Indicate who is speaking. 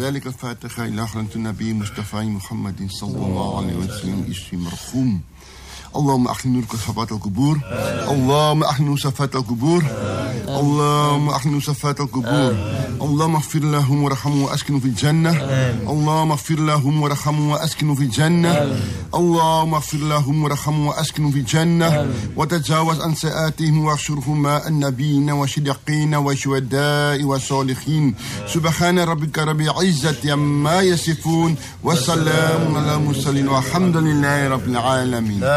Speaker 1: كذلك الفاتحة إلى حضرة النبي مصطفى محمد صلى الله عليه وسلم اسم مرحوم. اللهم أحسن نورك صفات القبور. اللهم أحسن صفات القبور. اللهم أحسن صفات القبور. اللهم اغفر لهم وارحمهم وأسكنوا في الجنة. اللهم اغفر لهم وارحمهم وأسكنوا في الجنة. اللهم اغفر لهم وارحمهم وأسكنوا في الجنة. وتجاوز عن سيئاتهم واحشرهم مع النبيين والصديقين والشهداء والصالحين. سبحان ربك رب العزة عما يصفون وسلام على المرسلين والحمد لله رب العالمين.